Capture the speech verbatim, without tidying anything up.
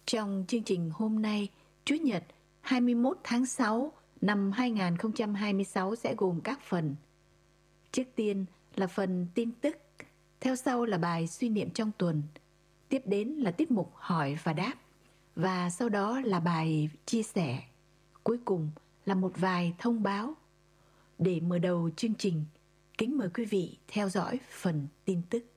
Trong chương trình hôm nay, Chủ nhật hai mươi mốt tháng sáu năm hai nghìn không trăm hai mươi sáu sẽ gồm các phần. Trước tiên là phần tin tức, theo sau là bài suy niệm trong tuần, tiếp đến là tiết mục hỏi và đáp, và sau đó là bài chia sẻ. Cuối cùng là một vài thông báo. Để mở đầu chương trình, kính mời quý vị theo dõi phần tin tức.